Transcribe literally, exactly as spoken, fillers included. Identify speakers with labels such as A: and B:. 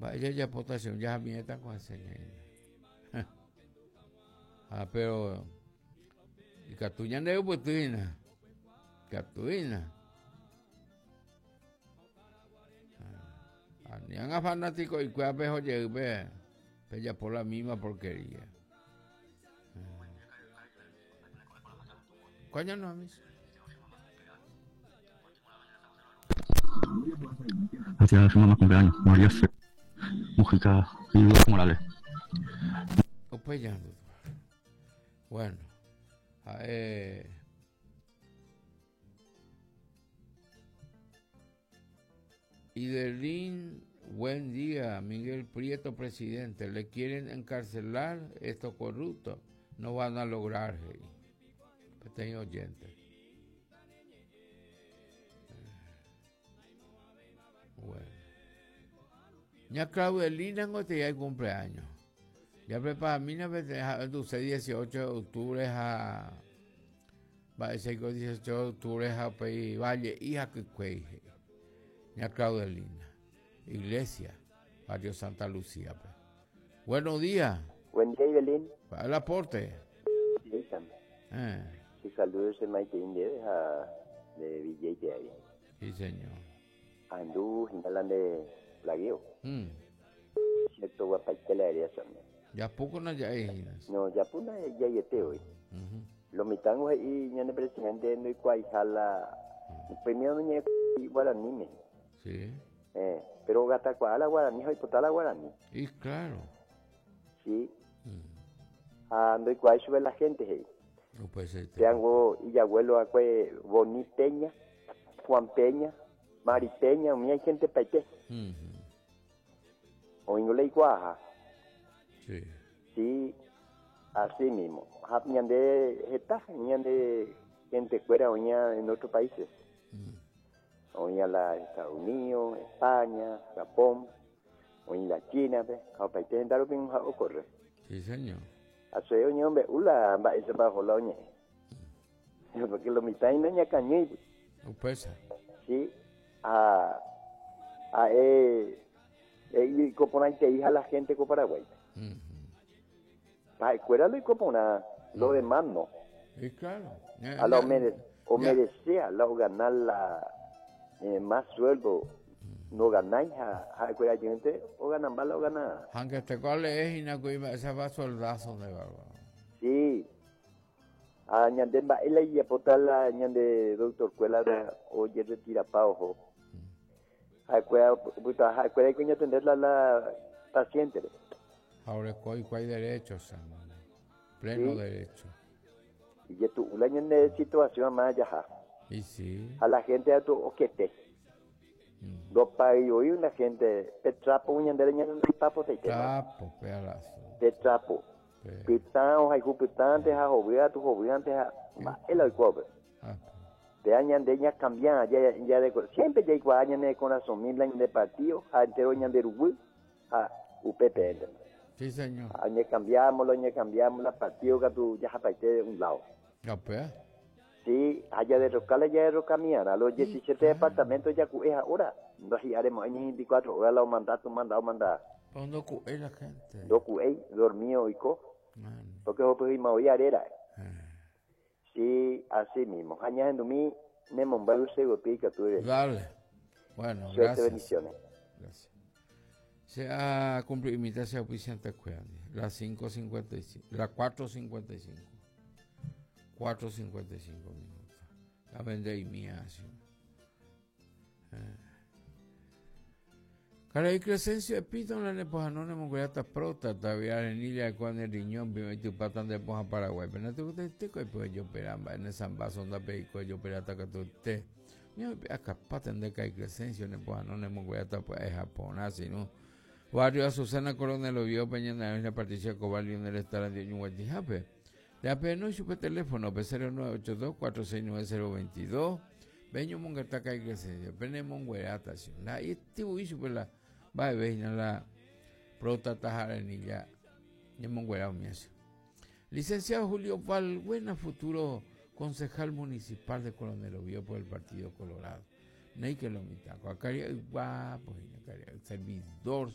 A: Vaya ya potación, ya mi está con enseñar. Ah, pero y catuña de putina. Catuina. Ah, ni han fanático y cuál pejo lleve. Pella por la misma porquería. Coño no, mis.
B: Hacia su mamá cumpleaños, María C. Mujica y Luis Morales.
A: O pues ya. Bueno. Eh, Idelín, buen día, Miguel Prieto, presidente. Le quieren encarcelar estos corruptos. No van a lograr, hey. Pequeño oyente. Bueno. Ya Claudelina no te hay cumpleaños. Ya prepara mí no dulce dieciocho de octubre a va a ser dieciocho de octubre a Pei Valle hija que cueje. Ya Claudelina. Iglesia, Barrio Santa Lucía. Pues. Buenos días.
C: Buen día, Ibelín.
A: Para el aporte.
C: Sí, también.
A: Eh.
C: Sí, saludos de Maite Inde de Villa de ahí.
A: Sí, señor.
C: Andú, Hindalan de Plagueo.
A: Mm.
C: Cierto, guapaitela de esa.
A: Ya poco no ya es.
C: No, ya puna ya yete hoy. Los mitangos ahí, ya el presidente no hay cual jala. Primero no hay guaraní.
A: Sí.
C: Eh, pero gata cual la guaraní, hoy puta la guaraní.
A: Y claro.
C: Sí. Mm. Ah, no hay cual sube la gente ahí.
A: No puede ser.
C: Tengo y abuelo a que Boni Peña, Juan Peña, Mari Peña, mi hay gente paite.
A: Uh-huh.
C: O inglés guaja.
A: Sí.
C: Sí, así mismo. Ñan de Getafe, ñan de gente fuera o ñan en otros países. Uh-huh. O ñan la Estados Unidos, España, Japón, o ñan la China, ¿ves? O paite en Daro que no ocurre.
A: Sí, señor.
C: Hace un año me ula va ese bajo la oña. Porque lo mitad no ña cañé.
A: No pesa.
C: Sí. A a eh y componente hija la gente con Paraguay. Uh-huh. Para escuela y compona lo demás no.
A: Sí, claro.
C: Ya, a lo mere, o merecía lo ganar la eh, más sueldo. No ganáis a a escuela gente o ganan más o ganan.
A: Aunque te cole es y no cuida ese va soldazo de verdad.
C: Sí. A ñande ba ela y apotar ñande doctor escuela o ye retira pa ojo. A escuela puta a escuela que atender la la paciente.
A: Ahora cuál hay derechos, pleno sí. Derecho.
C: Y ya tú la ñande situación más ya.
A: Y sí.
C: A la gente a tu oquete. Mm. Dos países hoy una gente te trapo un ñande ñande papo te
A: trapo pedazo.
C: Te trapo. Pitán, hay cupitantes, a joviar, tus joviantes, a el alcohol. De años de ellas cambian, ya, ya de siempre ya igual años de corazón, mil años de partido, a entero años de Uruguay, a U P P.
A: Sí, señor.
C: Años cambiamos, años cambiamos, la partido que tú ya paiste de un lado.
A: Ya, pues.
C: Sí, allá de Rocala, ya de Rocamiana, a los diecisiete departamentos ya es ahora. No haremos años veinticuatro horas, los mandatos, mandados, mandados.
A: ¿Dónde es la gente?
C: Docu, dormido y co. Man. Porque yo pues me voy a arera. Sí, así mismo. Añadiendo mi, me mombayo se golpea tú eres.
A: Dale. Bueno,
C: suerte,
A: gracias.
C: Bendiciones.
A: Gracias. Se ha cumplido mi tasa oficiante cuidando. La cinco cincuenta y cinco, la cuatro cincuenta y cinco. cuatro cincuenta y cinco minutos. La vende y mía así. Eh. Cara y Crescencio Epito la nepoja no nemo guayata prota todavía en Ilia con el riñón y tu patan de poja Paraguay pero no te gusta este coi pues yo peramba en esa base onda peico yo perata que tú te yo acá paten de Cara y Crescencio nepoja no nemo guayata pues es Japón así no Barrio Azucena Coronel lo vio peñana en la partición Cobalio en el restaurante de Ñuguati Jape de A P no supe teléfono P cero nueve ocho dos cuatro seis nueve cero dos dos Beño Mongata Cara y Crescencio penemos guayata la y este voy super la va a ver la prota tajaranilla de Monguera Omiacio. Licenciado Julio Valbuena, futuro concejal municipal de Coronel Oviedo por el Partido Colorado. Ney que lo mitaco, acá guapo, servidor